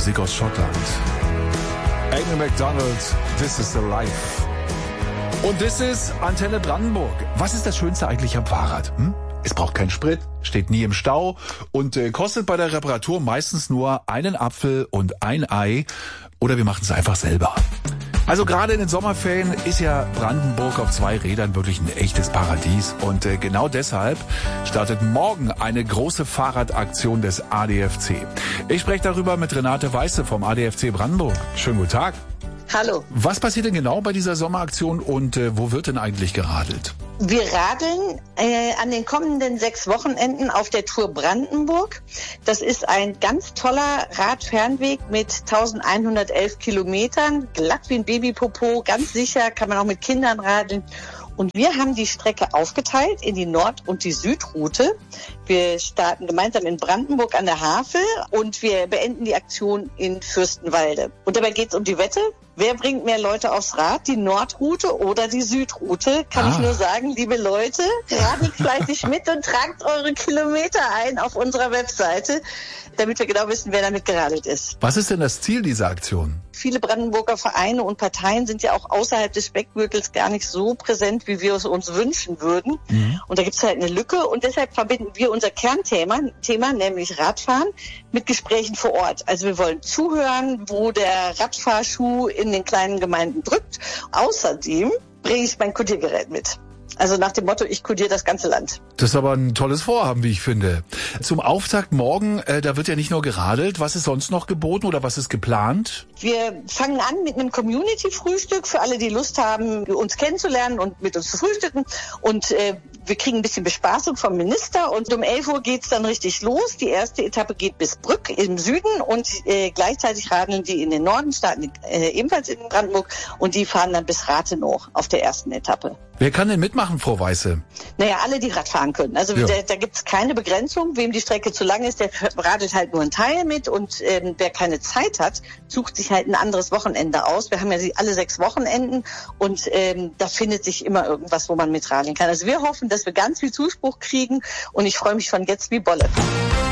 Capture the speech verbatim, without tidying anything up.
Musik aus Schottland. Amy MacDonald, This is the Life. Und this is Antenne Brandenburg. Was ist das Schönste eigentlich am Fahrrad? Hm? Es braucht keinen Sprit, steht nie im Stau und äh, kostet bei der Reparatur meistens nur einen Apfel und ein Ei. Oder wir machen es einfach selber. Also gerade in den Sommerferien ist ja Brandenburg auf zwei Rädern wirklich ein echtes Paradies. Und äh, genau deshalb startet morgen eine große Fahrradaktion des A D F C. Ich spreche darüber mit Renate Weiße vom A D F C Brandenburg. Schönen guten Tag. Hallo. Was passiert denn genau bei dieser Sommeraktion und äh, wo wird denn eigentlich geradelt? Wir radeln äh, an den kommenden sechs Wochenenden auf der Tour Brandenburg. Das ist ein ganz toller Radfernweg mit elfhundertelf Kilometern, glatt wie ein Babypopo, ganz sicher, kann man auch mit Kindern radeln. Und wir haben die Strecke aufgeteilt in die Nord- und die Südroute. Wir starten gemeinsam in Brandenburg an der Havel und wir beenden die Aktion in Fürstenwalde. Und dabei geht es um die Wette. Wer bringt mehr Leute aufs Rad, die Nordroute oder die Südroute? Kann ah. ich nur sagen, liebe Leute, radelt fleißig mit und tragt eure Kilometer ein auf unserer Webseite, damit wir genau wissen, wer damit geradelt ist. Was ist denn das Ziel dieser Aktion? Viele Brandenburger Vereine und Parteien sind ja auch außerhalb des Speckgürtels gar nicht so präsent, wie wir es uns wünschen würden. Mhm. Und da gibt es halt eine Lücke und deshalb verbinden wir unser Kernthema, Thema, nämlich Radfahren, mit Gesprächen vor Ort. Also wir wollen zuhören, wo der Radfahrschuh in den kleinen Gemeinden drückt. Außerdem bringe ich mein Kodiergerät mit. Also nach dem Motto, ich kodiere das ganze Land. Das ist aber ein tolles Vorhaben, wie ich finde. Zum Auftakt morgen, äh, da wird ja nicht nur geradelt. Was ist sonst noch geboten oder was ist geplant? Wir fangen an mit einem Community-Frühstück für alle, die Lust haben, uns kennenzulernen und mit uns zu frühstücken. Und äh, wir kriegen ein bisschen Bespaßung vom Minister. Und um elf Uhr geht's dann richtig los. Die erste Etappe geht bis Brück im Süden und äh, gleichzeitig radeln die in den Norden, starten äh, ebenfalls in Brandenburg. Und die fahren dann bis Rathenow auf der ersten Etappe. Wer kann denn mitmachen, Frau Weiße? Naja, alle, die Rad fahren können. Also ja. da, da gibt es keine Begrenzung. Wem die Strecke zu lang ist, der radelt halt nur einen Teil mit. Und ähm, wer keine Zeit hat, sucht sich halt ein anderes Wochenende aus. Wir haben ja alle sechs Wochenenden und ähm, da findet sich immer irgendwas, wo man mitradeln kann. Also wir hoffen, dass wir ganz viel Zuspruch kriegen und ich freue mich von jetzt wie Bolle.